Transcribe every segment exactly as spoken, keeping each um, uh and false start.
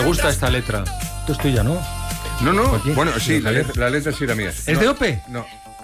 gusta esta letra. Esto es tuya, ¿no? No, no. Joaquín. Bueno, sí, Sí, la letra, la letra sí era mía. ¿Es no, de Ope? No.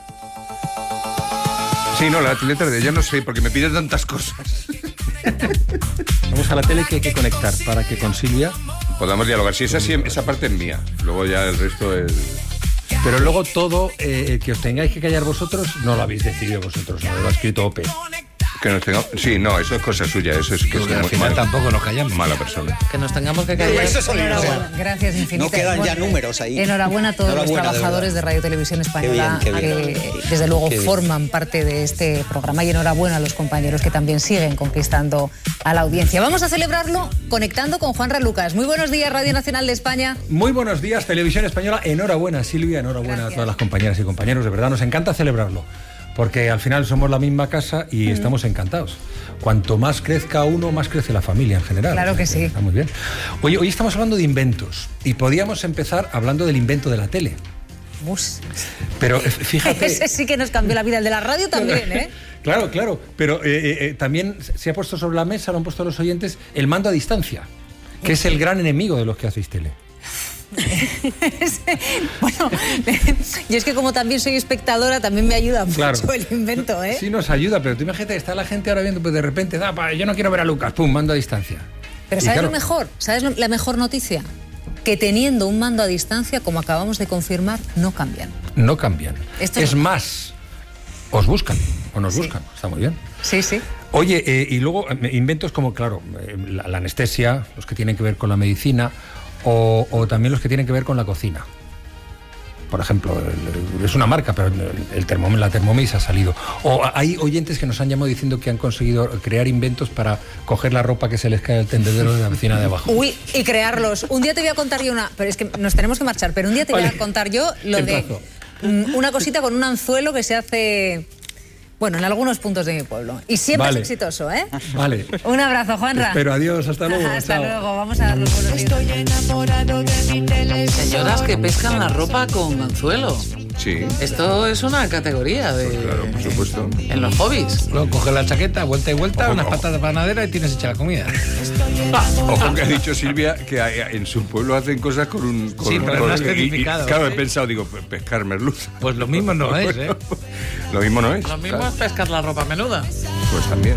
Sí, no, la letra de ella no sé, porque me piden tantas cosas. Vamos a la tele que hay que conectar para que con Silvia podamos dialogar. Si esa, sí, esa parte es mía. Luego ya el resto es... Pero luego todo eh, que os tengáis que callar vosotros no lo habéis decidido vosotros, no lo ha escrito Ope. Que nos tengamos... Sí, no, eso es cosa suya. Eso es que es al muy final mala, tampoco nos callamos. mala persona. Que nos tengamos que callar. Enhorabuena, gracias infinitas. No quedan ya Bueno, números ahí. Enhorabuena a todos Enhorabuena, los trabajadores de de, Radio Televisión Española Qué bien, qué bien. que desde luego Qué bien. forman parte de este programa, y enhorabuena a los compañeros que también siguen conquistando a la audiencia. Vamos a celebrarlo conectando con Juanra Lucas. Muy buenos días, Radio Nacional de España. Muy buenos días, Televisión Española. Enhorabuena, Silvia, enhorabuena Gracias. a todas las compañeras y compañeros. De verdad, nos encanta celebrarlo, porque al final somos la misma casa y mm. estamos encantados. Cuanto más crezca uno, más crece la familia en general. Claro que sí. Está muy bien. Oye, hoy estamos hablando de inventos y podíamos empezar hablando del invento de la tele. Uf. Pero fíjate... Ese sí que nos cambió la vida, el de la radio también, ¿eh? Claro, claro, pero eh, eh, también se ha puesto sobre la mesa, lo han puesto los oyentes, el mando a distancia, que es el gran enemigo de los que hacéis tele. Bueno, yo es que como también soy espectadora, también me ayuda mucho Claro. el invento, ¿eh? Sí nos ayuda, pero tú imagínate que está la gente ahora viendo, pues de repente, da, pa, yo no quiero ver a Lucas, pum, mando a distancia. Pero Y ¿sabes claro, lo mejor? ¿Sabes lo- la mejor noticia? Que teniendo un mando a distancia, como acabamos de confirmar, no cambian. no cambian. Esto es no- más, os buscan, o nos Sí. buscan, está muy bien. Sí, sí. Oye, eh, y luego eh, inventos como, claro, eh, la, la anestesia, los que tienen que ver con la medicina, o, o también los que tienen que ver con la cocina. Por ejemplo, el- el- es una marca, pero el, el Thermomix, la Thermomix ha salido. O hay oyentes que nos han llamado diciendo que han conseguido crear inventos para coger la ropa que se les cae al tendedero de la vecina de abajo. Uy, y crearlos. Un día te voy a contar yo una... Pero es que nos tenemos que marchar. Pero un día te voy Vale. a contar yo lo El de... plazo. mm, Una cosita con un anzuelo que se hace... Bueno, en algunos puntos de mi pueblo. Y siempre Vale. es exitoso, ¿eh? Vale. Un abrazo, Juanra. Pero adiós, hasta luego. Hasta chao. luego. Vamos a dar los buenos días. Estoy enamorado de mi televisión. Señoras que pescan la ropa con anzuelo. Sí, Esto es una categoría de... claro, por supuesto. En los hobbies. Luego coges la chaqueta, vuelta y vuelta, Ojo, unas ojo. patatas panaderas y tienes hecha la comida. Ojo que ha dicho Silvia que hay- en su pueblo hacen cosas con un... Con, Sí, pero con- no has y- y- especificado, Claro, he ¿eh? pensado, digo, pe- pescar merluza. Pues lo mismo no es, ¿eh? Lo mismo no es. Lo mismo claro. es pescar la ropa menuda. Pues también.